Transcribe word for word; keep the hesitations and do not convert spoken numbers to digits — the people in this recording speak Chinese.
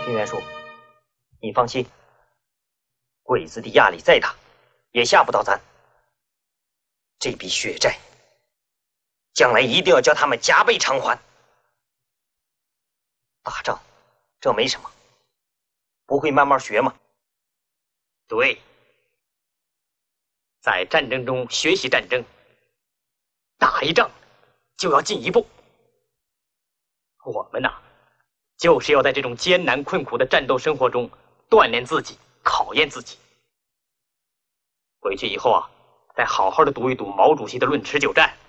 金元叔，你放心，鬼子的压力再大，也吓不到咱。这笔血债，将来一定要叫他们加倍偿还。打仗，这没什么，不会慢慢学吗？ 对，在战争中学习战争，打一仗就要进一步。我们呐，就是要在这种艰难困苦的战斗生活中锻炼自己，考验自己。回去以后啊，再好好的读一读毛主席的《论持久战》，